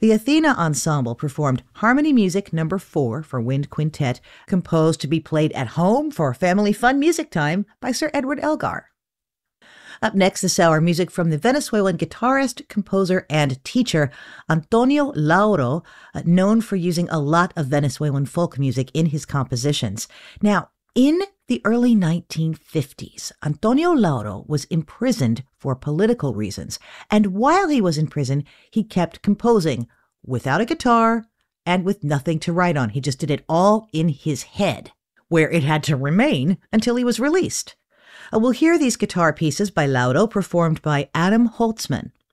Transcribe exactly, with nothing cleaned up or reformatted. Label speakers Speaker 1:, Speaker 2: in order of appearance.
Speaker 1: The Athena Ensemble performed Harmony Music Number four for Wind Quintet, composed to be played at home for family fun music time by Sir Edward Elgar. Up next this hour, music from the Venezuelan guitarist, composer, and teacher Antonio Lauro, uh, known for using a lot of Venezuelan folk music in his compositions. Now, in the early nineteen fifties, Antonio Lauro was imprisoned for political reasons, and while he was in prison, he kept composing without a guitar and with nothing to write on. He just did it all in his head, where it had to remain until he was released. Uh, we'll hear these guitar pieces by Lauro performed by Adam Holtzman.